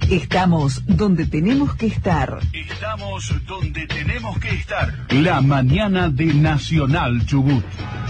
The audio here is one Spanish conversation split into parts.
Estamos donde tenemos que estar. Estamos donde tenemos que estar. La mañana de Nacional Chubut.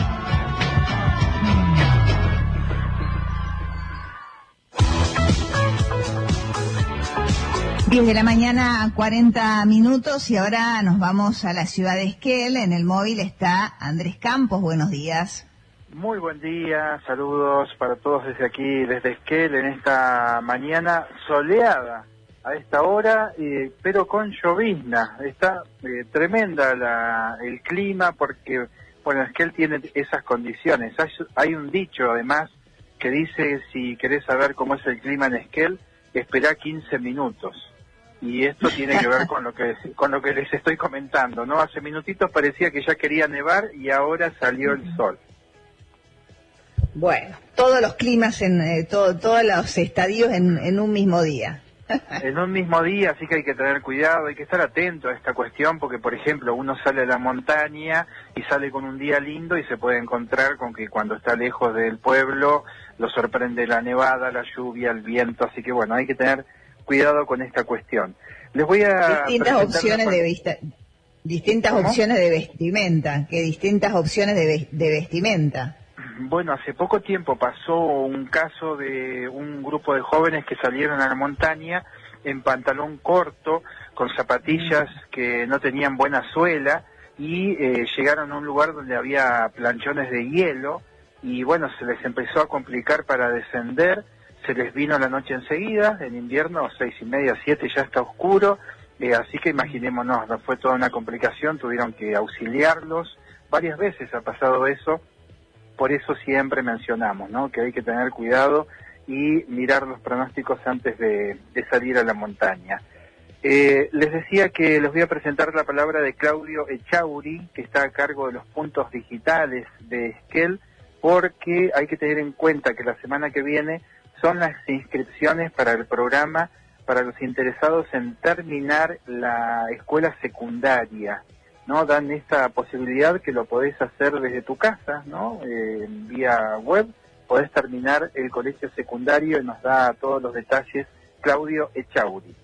De la mañana, 40 minutos, y ahora nos vamos a la ciudad de Esquel. En el móvil está Andrés Campos. Buenos días. Muy buen día, saludos para todos desde aquí, desde Esquel, en esta mañana soleada a esta hora, pero con llovizna. Está tremenda el clima porque, bueno, Esquel tiene esas condiciones. Hay un dicho, además, que dice, si querés saber cómo es el clima en Esquel, esperá 15 minutos. Y esto tiene que ver con lo que les estoy comentando, ¿no? Hace minutitos parecía que ya quería nevar y ahora salió el sol. Bueno, todos los climas, todos los estadios en un mismo día. En un mismo día, así que hay que tener cuidado, hay que estar atento a esta cuestión, porque, por ejemplo, uno sale a la montaña y sale con un día lindo y se puede encontrar con que cuando está lejos del pueblo lo sorprende la nevada, la lluvia, el viento, así que, bueno, hay que tener cuidado con esta cuestión. Les voy a distintas opciones de vestimenta, distintas opciones de vestimenta. Bueno, hace poco tiempo pasó un caso de un grupo de jóvenes que salieron a la montaña en pantalón corto, con zapatillas que no tenían buena suela, y llegaron a un lugar donde había planchones de hielo, y bueno, se les empezó a complicar para descender. Se les vino la noche enseguida, en invierno, 6:30, 7, ya está oscuro, así que imaginémonos, no fue toda una complicación, tuvieron que auxiliarlos, varias veces ha pasado eso, por eso siempre mencionamos, ¿no?, que hay que tener cuidado y mirar los pronósticos antes de salir a la montaña. Les decía que les voy a presentar la palabra de Claudio Echauri, que está a cargo de los puntos digitales de Esquel, porque hay que tener en cuenta que la semana que viene son las inscripciones para el programa para los interesados en terminar la escuela secundaria, ¿no? Dan esta posibilidad que lo podés hacer desde tu casa, ¿no? Vía web, podés terminar el colegio secundario y nos da todos los detalles Claudio Echauri.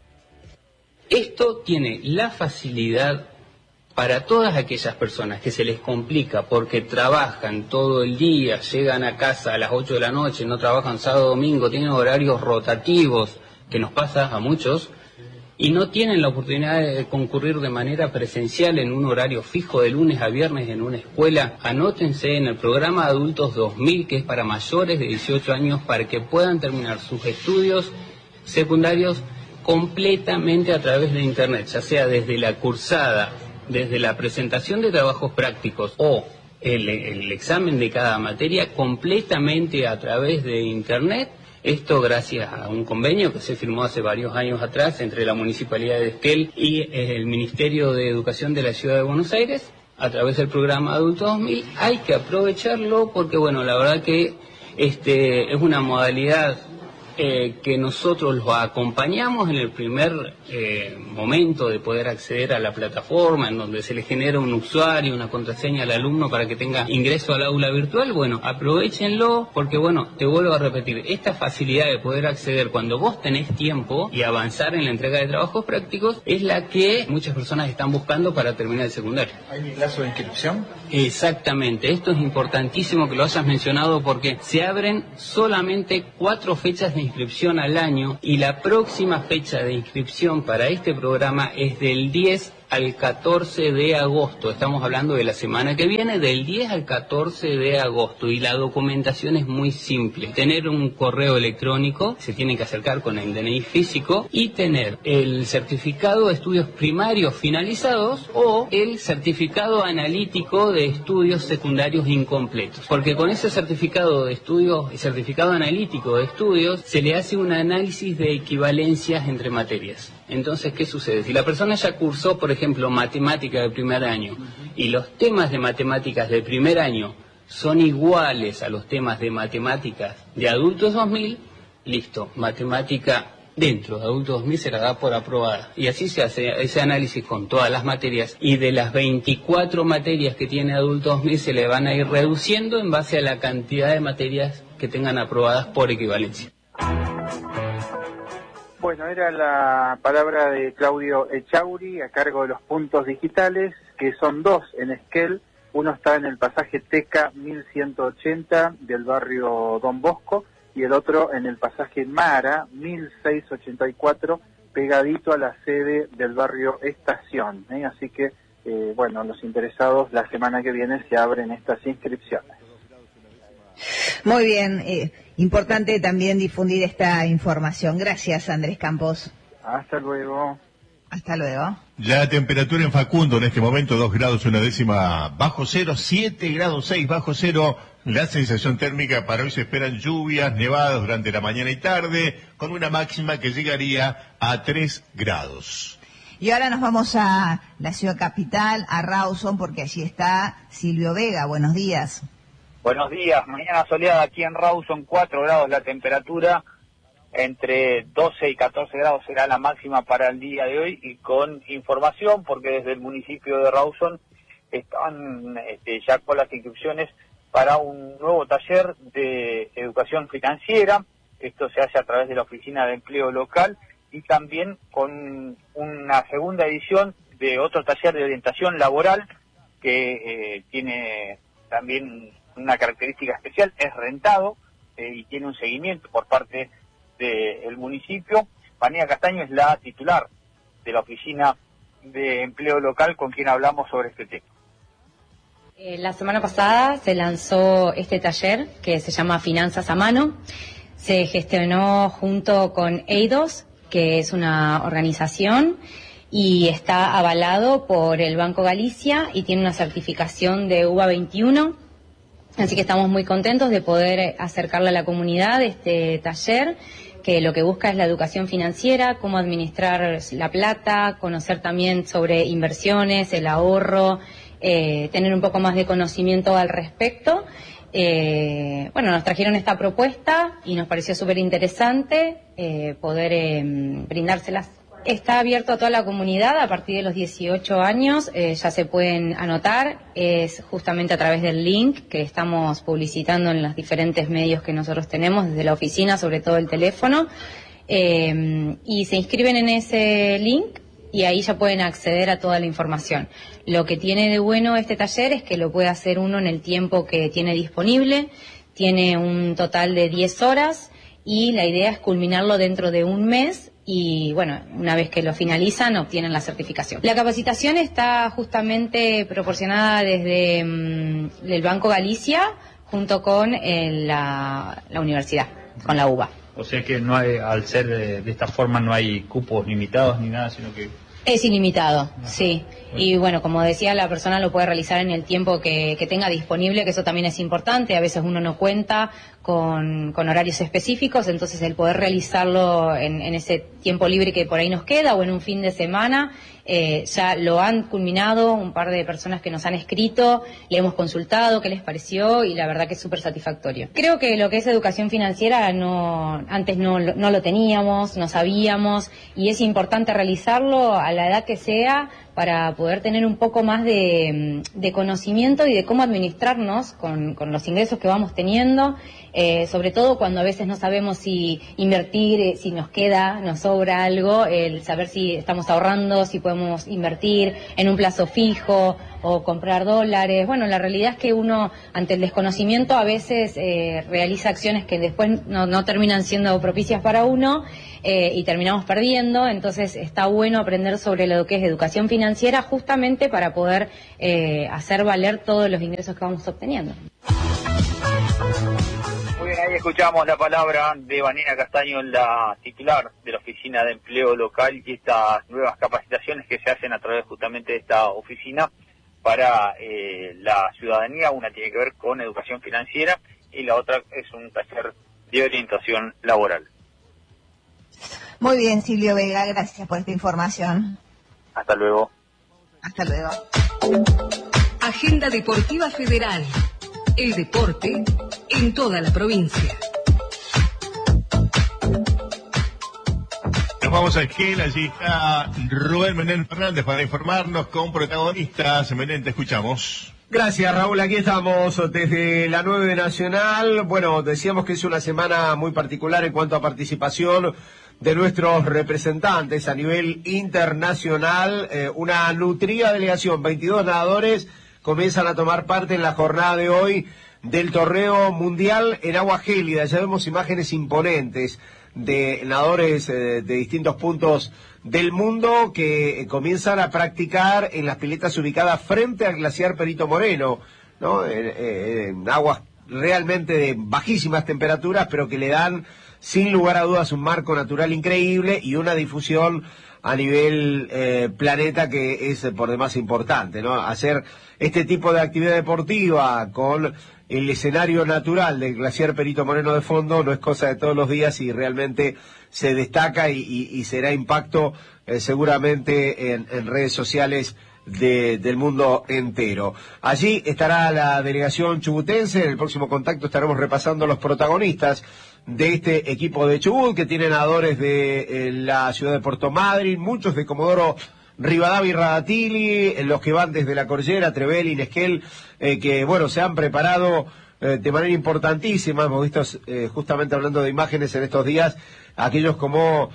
Esto tiene la facilidad para todas aquellas personas que se les complica porque trabajan todo el día, llegan a casa a las 8 de la noche, no trabajan sábado, domingo, tienen horarios rotativos, que nos pasa a muchos, y no tienen la oportunidad de concurrir de manera presencial en un horario fijo de lunes a viernes en una escuela. Anótense en el programa Adultos 2000, que es para mayores de 18 años, para que puedan terminar sus estudios secundarios completamente a través de Internet, ya sea desde la cursada, desde la presentación de trabajos prácticos o el examen de cada materia, completamente a través de Internet. Esto gracias a un convenio que se firmó hace varios años atrás entre la Municipalidad de Esquel y el Ministerio de Educación de la Ciudad de Buenos Aires, a través del programa Adulto 2000. Hay que aprovecharlo porque, bueno, la verdad que es una modalidad que nosotros los acompañamos en el primer momento de poder acceder a la plataforma, en donde se le genera un usuario, una contraseña al alumno para que tenga ingreso al aula virtual. Bueno, aprovechenlo porque, bueno, te vuelvo a repetir, esta facilidad de poder acceder cuando vos tenés tiempo y avanzar en la entrega de trabajos prácticos es la que muchas personas están buscando para terminar el secundario. ¿Hay un plazo de inscripción? Exactamente, esto es importantísimo que lo hayas mencionado porque se abren solamente 4 fechas de inscripción al año y la próxima fecha de inscripción para este programa es del 10 al 14 de agosto. Estamos hablando de la semana que viene, del 10 al 14 de agosto. Y la documentación es muy simple. Tener un correo electrónico, se tiene que acercar con el DNI físico, y tener el certificado de estudios primarios finalizados o el certificado analítico de estudios secundarios incompletos. Porque con ese certificado de estudios, el certificado analítico de estudios, se le hace un análisis de equivalencias entre materias. Entonces, ¿qué sucede? Si la persona ya cursó, por ejemplo, matemática de primer año, y los temas de matemáticas de primer año son iguales a los temas de matemáticas de adultos 2000, listo, matemática dentro de adultos 2000 se la da por aprobada. Y así se hace ese análisis con todas las materias, y de las 24 materias que tiene adultos 2000 se le van a ir reduciendo en base a la cantidad de materias que tengan aprobadas por equivalencia. Bueno, era la palabra de Claudio Echauri a cargo de los puntos digitales, que son 2 en Esquel. Uno está en el pasaje Teca 1180 del barrio Don Bosco y el otro en el pasaje Mara 1684, pegadito a la sede del barrio Estación. Así que, bueno, los interesados la semana que viene se abren estas inscripciones. Muy bien, importante también difundir esta información. Gracias, Andrés Campos. Hasta luego. Hasta luego. La temperatura en Facundo en este momento 2 grados 1/10 bajo cero, 7 grados 6 bajo cero. La sensación térmica para hoy se esperan lluvias, nevadas durante la mañana y tarde, con una máxima que llegaría a 3 grados. Y ahora nos vamos a la ciudad capital, a Rawson, porque allí está Silvio Vega. Buenos días. Buenos días. Mañana soleada aquí en Rawson, 4 grados la temperatura. Entre 12 y 14 grados será la máxima para el día de hoy, y con información, porque desde el municipio de Rawson están ya con las inscripciones para un nuevo taller de educación financiera. Esto se hace a través de la Oficina de Empleo Local, y también con una segunda edición de otro taller de orientación laboral que tiene también una característica especial, es rentado y tiene un seguimiento por parte del municipio. Vanina Castaño es la titular de la Oficina de Empleo Local, con quien hablamos sobre este tema. La semana pasada se lanzó este taller que se llama Finanzas a Mano. Se gestionó junto con EIDOS, que es una organización, y está avalado por el Banco Galicia y tiene una certificación de UVA 21. Así que estamos muy contentos de poder acercarle a la comunidad este taller, que lo que busca es la educación financiera, cómo administrar la plata, conocer también sobre inversiones, el ahorro, tener un poco más de conocimiento al respecto. Bueno, nos trajeron esta propuesta y nos pareció súper interesante poder brindárselas. Está abierto a toda la comunidad a partir de los 18 años, ya se pueden anotar, es justamente a través del link que estamos publicitando en los diferentes medios que nosotros tenemos, desde la oficina, sobre todo el teléfono, y se inscriben en ese link y ahí ya pueden acceder a toda la información. Lo que tiene de bueno este taller es que lo puede hacer uno en el tiempo que tiene disponible, tiene un total de 10 horas y la idea es culminarlo dentro de un mes. Y bueno, una vez que lo finalizan, obtienen la certificación. La capacitación está justamente proporcionada desde el Banco Galicia junto con la universidad, con la UBA. O sea que no hay, al ser de esta forma no hay cupos limitados ni nada, sino que... Es ilimitado, sí. Y bueno, como decía, la persona lo puede realizar en el tiempo que tenga disponible, que eso también es importante. A veces uno no cuenta con horarios específicos, entonces el poder realizarlo en ese tiempo libre que por ahí nos queda o en un fin de semana, ya lo han culminado un par de personas que nos han escrito, le hemos consultado qué les pareció y la verdad que es súper satisfactorio. Creo que lo que es educación financiera antes no lo teníamos, no sabíamos, y es importante realizarlo a la edad que sea para poder tener un poco más de conocimiento y de cómo administrarnos con los ingresos que vamos teniendo, sobre todo cuando a veces no sabemos si invertir, si nos queda, nos sobra algo, el saber si estamos ahorrando, si podemos invertir en un plazo fijo o comprar dólares. Bueno, la realidad es que uno, ante el desconocimiento, a veces realiza acciones que después no terminan siendo propicias para uno y terminamos perdiendo. Entonces está bueno aprender sobre lo que es educación financiera, justamente para poder hacer valer todos los ingresos que vamos obteniendo. Muy bien, ahí escuchamos la palabra de Vanina Castaño, la titular de la Oficina de Empleo Local, y estas nuevas capacitaciones que se hacen a través justamente de esta oficina para la ciudadanía. Una tiene que ver con educación financiera y la otra es un taller de orientación laboral. Muy bien, Silvio Vega, gracias por esta información. Hasta luego. Hasta luego. Agenda Deportiva Federal. El deporte en toda la provincia. Nos vamos a Esquel, allí está Rubén Menéndez Fernández para informarnos con protagonistas. Menéndez, te escuchamos. Gracias, Raúl. Aquí estamos desde la 9 Nacional. Bueno, decíamos que es una semana muy particular en cuanto a participación de nuestros representantes a nivel internacional. Una nutrida delegación, 22 nadadores comienzan a tomar parte en la jornada de hoy del torneo mundial en agua gélida. Ya vemos imágenes imponentes de nadadores de distintos puntos del mundo que comienzan a practicar en las piletas ubicadas frente al glaciar Perito Moreno, ¿no? En aguas realmente de bajísimas temperaturas, pero que le dan sin lugar a dudas un marco natural increíble y una difusión a nivel planeta que es por demás importante, ¿no? Hacer este tipo de actividad deportiva con el escenario natural del glaciar Perito Moreno de fondo no es cosa de todos los días y realmente se destaca y será impacto seguramente en redes sociales del mundo entero. Allí estará la delegación chubutense. En el próximo contacto estaremos repasando los protagonistas de este equipo de Chubut, que tiene nadadores de la ciudad de Puerto Madryn, muchos de Comodoro Rivadavia y Radatili, los que van desde la Cordillera, Trevelin, Esquel, que bueno, se han preparado de manera importantísima. Hemos visto justamente hablando de imágenes en estos días, aquellos como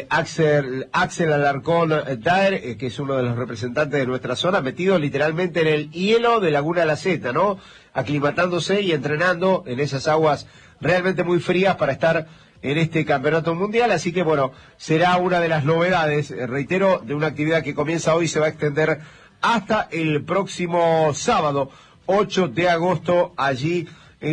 Axel Alarcón Daer, que es uno de los representantes de nuestra zona, metido literalmente en el hielo de Laguna La Zeta, ¿no? Aclimatándose y entrenando en esas aguas realmente muy frías para estar en este campeonato mundial. Así que bueno, será una de las novedades, reitero, de una actividad que comienza hoy y se va a extender hasta el próximo sábado, 8 de agosto, allí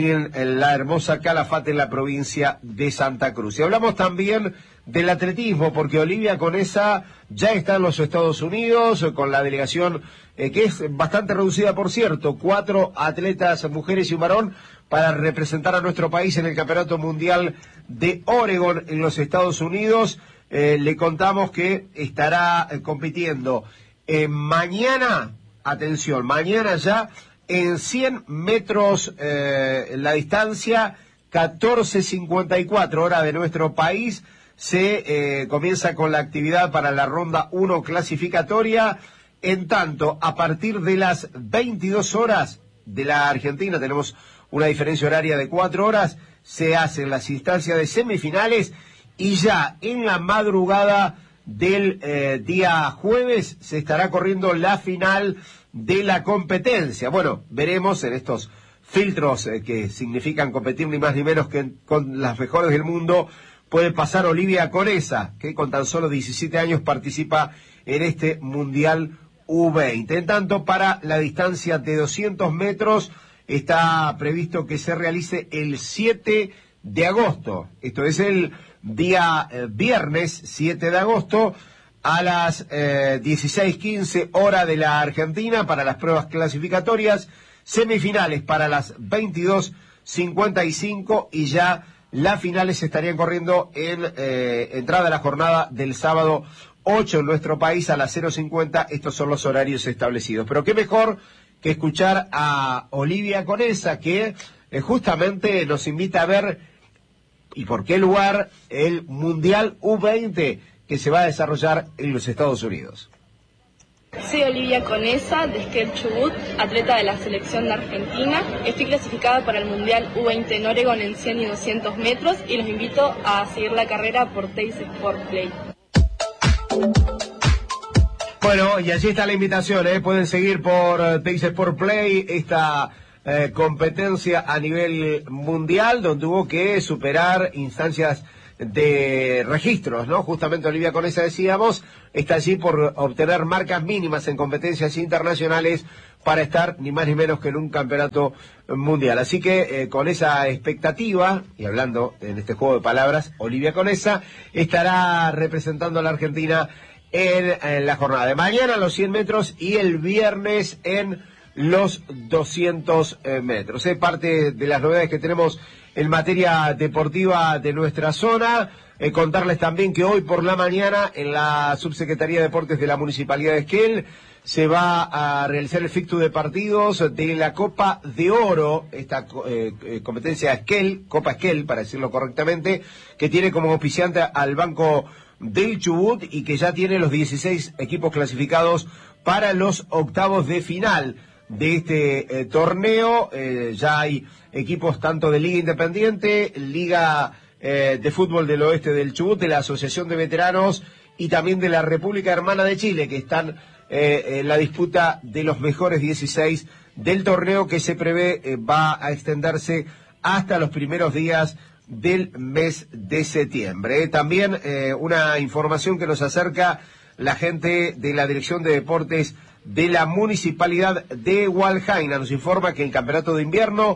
en la hermosa Calafate, en la provincia de Santa Cruz. Y hablamos también del atletismo, porque Olivia Conesa ya está en los Estados Unidos, con la delegación que es bastante reducida, por cierto, 4 atletas, mujeres y un varón, para representar a nuestro país en el Campeonato Mundial de Oregon en los Estados Unidos. Le contamos que estará compitiendo mañana, atención, mañana ya, en 100 metros la distancia, 14:54 hora de nuestro país. Se comienza con la actividad para la ronda 1 clasificatoria. En tanto, a partir de las 22 horas de la Argentina, tenemos una diferencia horaria de 4 horas, se hacen las instancias de semifinales y ya en la madrugada del día jueves se estará corriendo la final de la competencia. Bueno, veremos en estos filtros que significan competir ni más ni menos que con las mejores del mundo. Puede pasar Olivia Conesa, que con tan solo 17 años participa en este Mundial U20. En tanto, para la distancia de 200 metros está previsto que se realice el 7 de agosto. Esto es el día viernes 7 de agosto a las 16:15 hora de la Argentina para las pruebas clasificatorias, semifinales para las 22:55 y ya las finales se estarían corriendo en entrada a la jornada del sábado 8 en nuestro país a las 0:50. Estos son los horarios establecidos. Pero qué mejor que escuchar a Olivia Conesa, que justamente nos invita a ver y por qué lugar el Mundial U20 que se va a desarrollar en los Estados Unidos. Soy Olivia Conesa, de Esquel Chubut, atleta de la selección de Argentina. Estoy clasificada para el Mundial U20 en Oregon en 100 y 200 metros y los invito a seguir la carrera por Teis Sport Play. Bueno, y allí está la invitación, pueden seguir por Teis Sport Play esta competencia a nivel mundial, donde hubo que superar instancias de registros, ¿no? Justamente Olivia Conesa, decíamos, está allí por obtener marcas mínimas en competencias internacionales para estar ni más ni menos que en un campeonato mundial. Así que con esa expectativa, y hablando en este juego de palabras, Olivia Conesa estará representando a la Argentina en la jornada de mañana, los 100 metros, y el viernes en los 200 metros. Es parte de las novedades que tenemos en materia deportiva de nuestra zona. Contarles también que hoy por la mañana en la Subsecretaría de Deportes de la Municipalidad de Esquel se va a realizar el fictu de partidos de la Copa de Oro, esta competencia Esquel, Copa Esquel, para decirlo correctamente, que tiene como auspiciante al Banco del Chubut y que ya tiene los 16 equipos clasificados para los octavos de final de este torneo. Ya hay equipos tanto de Liga Independiente, Liga de Fútbol del Oeste del Chubut, de la Asociación de Veteranos y también de la República Hermana de Chile, que están en la disputa de los mejores 16 del torneo, que se prevé va a extenderse hasta los primeros días del mes de septiembre. También una información que nos acerca la gente de la Dirección de Deportes de la Municipalidad de Hualjaina. Nos informa que el Campeonato de Invierno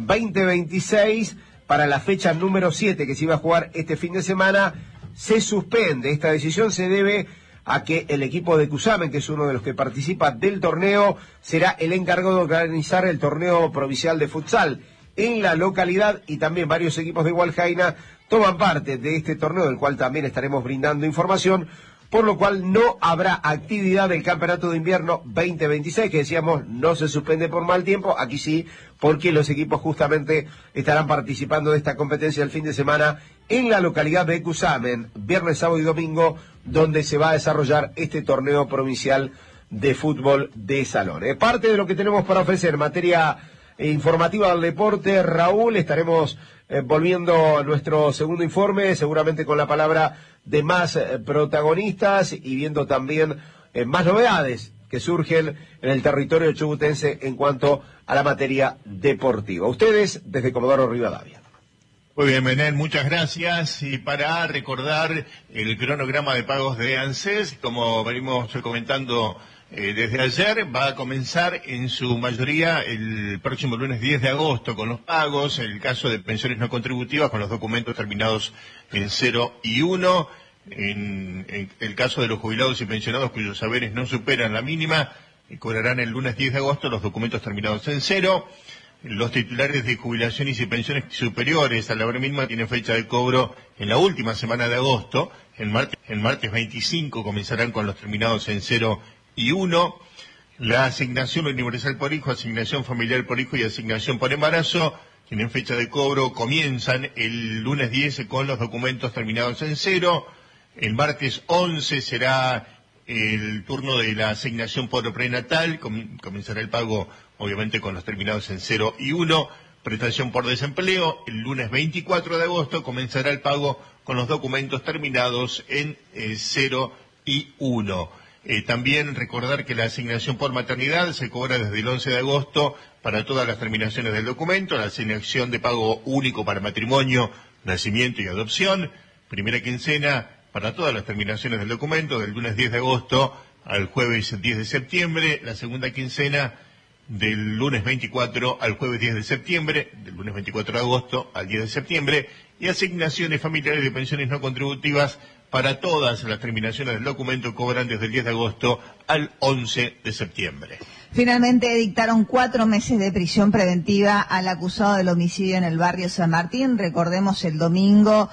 2026, para la fecha número 7 que se iba a jugar este fin de semana, se suspende. Esta decisión se debe a que el equipo de Cusamen, que es uno de los que participa del torneo, será el encargado de organizar el torneo provincial de futsal en la localidad, y también varios equipos de Hualjaina toman parte de este torneo, del cual también estaremos brindando información, por lo cual no habrá actividad del Campeonato de Invierno 2026, que decíamos no se suspende por mal tiempo. Aquí sí, porque los equipos justamente estarán participando de esta competencia el fin de semana en la localidad de Cusamen, viernes, sábado y domingo, donde se va a desarrollar este torneo provincial de fútbol de salón. Parte de lo que tenemos para ofrecer en materia informativa del deporte, Raúl. Estaremos volviendo a nuestro segundo informe, seguramente con la palabra de más protagonistas y viendo también más novedades que surgen en el territorio chubutense en cuanto a la materia deportiva. Ustedes desde Comodoro Rivadavia. Muy bien, Benén, muchas gracias. Y para recordar el cronograma de pagos de ANSES, como venimos comentando desde ayer, va a comenzar en su mayoría el próximo lunes 10 de agosto con los pagos, en el caso de pensiones no contributivas con los documentos terminados en 0 y 1, en el caso de los jubilados y pensionados cuyos haberes no superan la mínima, cobrarán el lunes 10 de agosto los documentos terminados en 0. Los titulares de jubilaciones y pensiones superiores a la hora mínima tienen fecha de cobro en la última semana de agosto. El martes 25 comenzarán con los terminados en 0 y 1. La asignación universal por hijo, asignación familiar por hijo y asignación por embarazo tienen fecha de cobro, comienzan el lunes 10 con los documentos terminados en 0. El martes 11 será el turno de la asignación por prenatal, comenzará el pago obviamente con los terminados en 0 y 1. Prestación por desempleo, el lunes 24 de agosto comenzará el pago con los documentos terminados en 0 y 1. También recordar que la asignación por maternidad se cobra desde el 11 de agosto para todas las terminaciones del documento, la asignación de pago único para matrimonio, nacimiento y adopción, primera quincena para todas las terminaciones del documento, del lunes 10 de agosto al jueves 10 de septiembre, la segunda quincena del lunes 24 al jueves 10 de septiembre, del lunes 24 de agosto al 10 de septiembre, y asignaciones familiares de pensiones no contributivas para todas las terminaciones del documento cobran desde el 10 de agosto al 11 de septiembre. Finalmente dictaron 4 meses de prisión preventiva al acusado del homicidio en el barrio San Martín. Recordemos, el domingo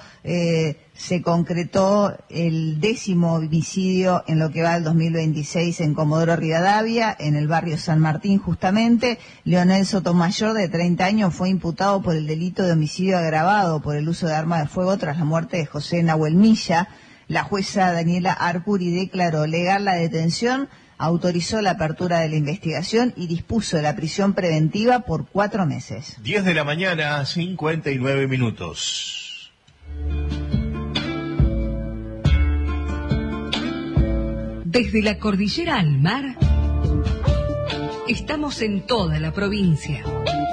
se concretó el 10º homicidio en lo que va del 2026 en Comodoro Rivadavia, en el barrio San Martín justamente. Leonel Sotomayor, de 30 años, fue imputado por el delito de homicidio agravado por el uso de arma de fuego tras la muerte de José Nahuel Milla. La jueza Daniela Arcuri declaró legal la detención, autorizó la apertura de la investigación y dispuso la prisión preventiva por 4 meses. 10 de la mañana, 59 minutos. Desde la cordillera al mar, estamos en toda la provincia.